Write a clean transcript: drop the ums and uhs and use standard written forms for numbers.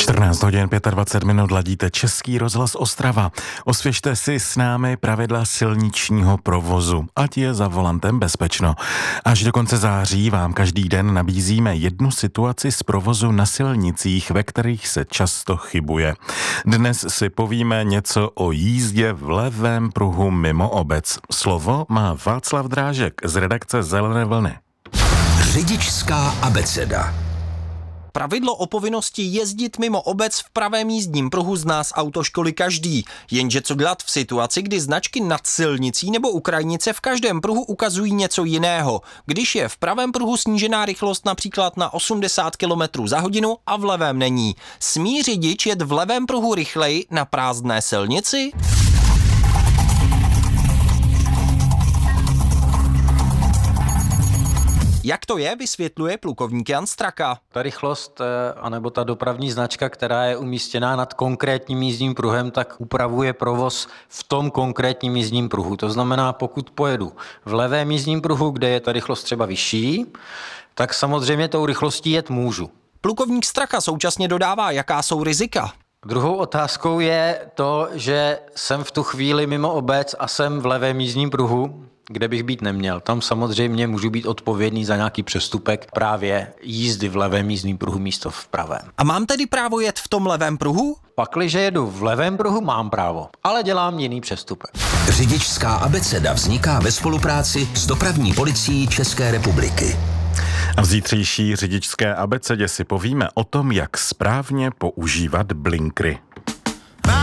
14 hodin 25 minut ladíte Český rozhlas Ostrava. Osvěžte si s námi pravidla silničního provozu, ať je za volantem bezpečno. Až do konce září vám každý den nabízíme jednu situaci z provozu na silnicích, ve kterých se často chybuje. Dnes si povíme něco o jízdě v levém pruhu mimo obec. Slovo má Václav Drážek z redakce Zelené vlny. Řidičská abeceda. Pravidlo o povinnosti jezdit mimo obec v pravém jízdním pruhu zná z autoškoly každý. Jenže co dělat v situaci, kdy značky nad silnicí nebo u krajnice v každém pruhu ukazují něco jiného? Když je v pravém pruhu snížená rychlost například na 80 km za hodinu a v levém není. Smí řidič jet v levém pruhu rychleji na prázdné silnici? Jak to je, vysvětluje plukovník Jan Straka. Ta rychlost, anebo ta dopravní značka, která je umístěná nad konkrétním jízdním pruhem, tak upravuje provoz v tom konkrétním jízdním pruhu. To znamená, pokud pojedu v levém jízdním pruhu, kde je ta rychlost třeba vyšší, tak samozřejmě tou rychlostí jet můžu. Plukovník Straka současně dodává, jaká jsou rizika. Druhou otázkou je to, že jsem v tu chvíli mimo obec a jsem v levém jízdním pruhu, kde bych být neměl. Tam samozřejmě můžu být odpovědný za nějaký přestupek právě jízdy v levém jízdním pruhu místo v pravém. A mám tedy právo jet v tom levém pruhu? Pakliže jedu v levém pruhu, mám právo, ale dělám jiný přestupek. Řidičská abeceda vzniká ve spolupráci s Dopravní policií České republiky. A v zítřejší řidičské abecedě si povíme o tom, jak správně používat blinkry.